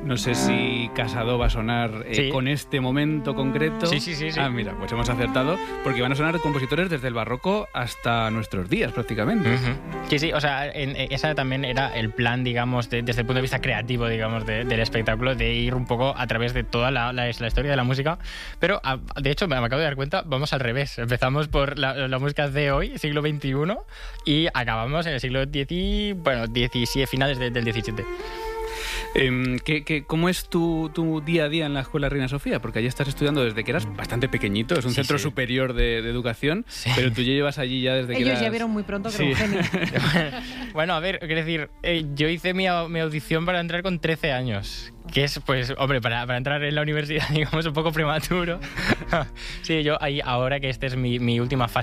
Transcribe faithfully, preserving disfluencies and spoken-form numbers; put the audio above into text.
No sé si Casado va a sonar eh, Sí. con este momento concreto. Sí, sí, sí, sí. Ah, mira, pues hemos acertado, porque van a sonar compositores desde el barroco hasta nuestros días, prácticamente. Ujú. Sí, sí, o sea, en, en, esa también era el plan, digamos, de, desde el punto de vista creativo, digamos, de, del espectáculo, de ir un poco a través de toda la, la, la historia de la música. Pero, a, de hecho, me, me acabo de dar cuenta, vamos al revés. Empezamos por la, la música de hoy, siglo veintiuno, y acabamos en el siglo diez, bueno, diecisiete, finales de, del diecisiete. Eh, ¿qué, qué, ¿Cómo es tu, tu día a día en la Escuela Reina Sofía? Porque allí estás estudiando desde que eras bastante pequeñito, es un Sí, centro sí. superior de, de educación, Sí. pero tú ya llevas allí ya desde que Ellos eras... ya vieron muy pronto que era Sí. un genio. Bueno, a ver, quiero decir, eh, yo hice mi, au- mi audición para entrar con trece años, que es, pues, hombre, para, para entrar en la universidad, digamos, un poco prematuro. Sí, yo ahí, ahora que esta es mi, mi última fase